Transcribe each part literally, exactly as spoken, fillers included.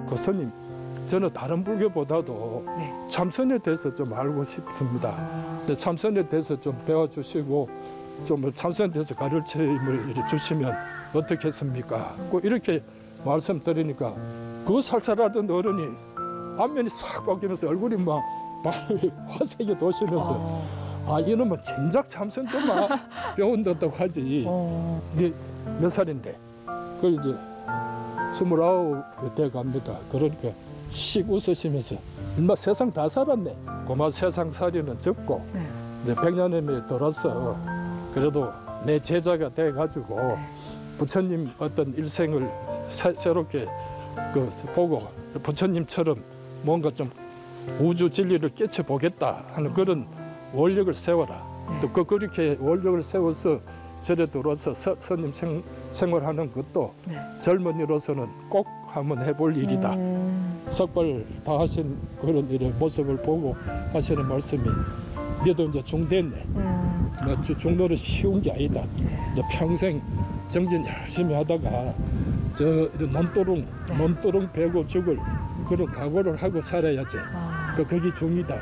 그 스님, 저는 다른 불교보다도 네. 참선에 대해서 좀 알고 싶습니다. 근데 참선에 대해서 좀 배워주시고 좀 참선에 대해서 가르침을 이렇게 주시면 어떻겠습니까? 꼭 이렇게 말씀드리니까 그 살살하던 어른이 안면이 싹 바뀌면서 얼굴이 막 화색이 도시면서 어. 아 이놈은 진작 참선 좀 배운다고 하지. 어. 이게 몇 살인데? 그 이제 스물아홉 돼 갑니다. 그러니까 씩 웃으시면서 인마 세상 다 살았네. 고마 세상 살이는 적고 네. 이제 백년에 돌아서 그래도 내 제자가 돼 가지고 부처님 어떤 일생을 새, 새롭게 그 보고 부처님처럼 뭔가 좀 우주 진리를 깨쳐 보겠다 하는 그런 원력을 세워라. 또 그 그렇게 원력을 세워서 절에 들어와서 서, 스님 생, 생활하는 것도 네. 젊은이로서는 꼭 한번 해볼 일이다. 음. 석발 다 하신 그런 일의 모습을 보고 하시는 말씀이 너도 이제 중됐네. 음. 뭐 주- 중노는 쉬운 게 아니다. 너 평생 정진 열심히 하다가 저 이런 논두렁 네. 논두렁 베고 죽을 그런 각오를 하고 살아야지. 아. 그 그게 중이다.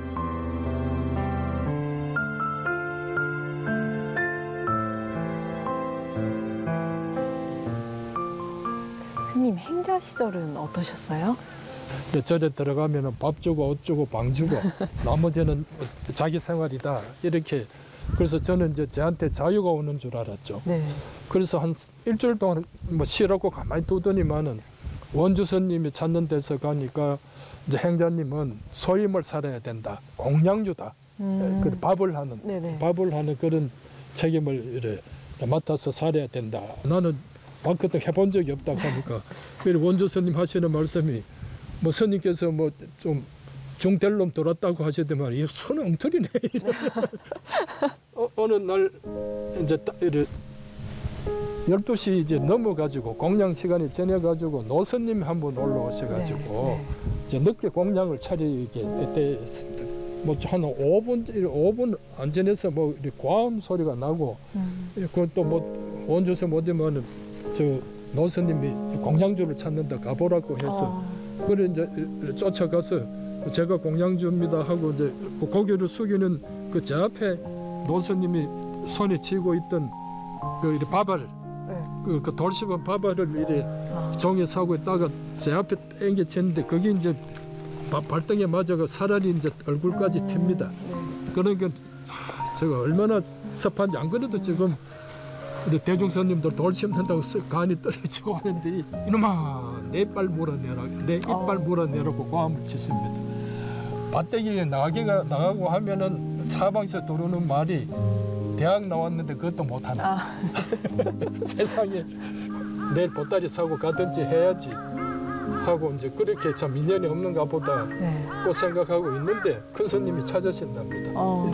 스님 행자 시절은 어떠셨어요? 근데 절에 들어가면은 밥 주고 옷 주고 방 주고 나머지는 자기 생활이다 이렇게. 그래서 저는 이제 저한테 자유가 오는 줄 알았죠. 네. 그래서 한 일주일 동안 뭐 쉬라고 가만히 두더니만은 원주 스님이 찾는 데서 가니까 이제 행자님은 소임을 살아야 된다. 공양주다. 음. 그 밥을 하는 네네. 밥을 하는 그런 책임을 이래 맡아서 살아야 된다. 나는 밥 같은 거 해본 적이 없다고 하니까 그래서 원주 스님 하시는 말씀이 뭐 스님께서 뭐 좀 중될 놈 돌았다고 하시더만 이 손 엉터리네. 어, 어느 날 이제 딱 이래 열두 시 이제 넘어가지고 공양 시간이 지나가지고 노스님이 한 분 올라오셔가지고 네, 네. 이제 늦게 공양을 차리게 그때 뭐한 오 분 오 분 안 지내서 뭐 이렇게 과음 소리가 나고 음. 그것도 뭐 원주에서 뭐지만은 저 노스님이 공양주를 찾는다 가보라고 해서 어. 그래 이제 쫓아가서 제가 공양주입니다 하고 이제 그 고개를 숙이는 그 제 앞에 노스님이 손에 쥐고 있던 그 이렇게 밥알 네. 그, 그 돌씹은 밥알을 이래 아. 종이에 사고 있다가 제 앞에 땡겨치는데 그게 이제 바- 발등에 맞아가 살알이 이제 얼굴까지 튑니다. 네. 그러니까 하, 제가 얼마나 섭한지 안 그래도 지금 우리 대중선님들 돌 씹는다고 쓱 간이 떨어지고 하는데 이놈아 내 이빨 물어내라 내 이빨 물어내라고 고함을 치십니다. 밭대기에 나개가 나가고 하면은 사방에서 들어오는 말이 대학 나왔는데 그것도 못하나. 아. 세상에 내일 보따리 사고 가든지 해야지 하고 이제 그렇게 참 인연이 없는가 보다 네. 그 생각하고 있는데 큰 손님이 찾으신답니다. 어.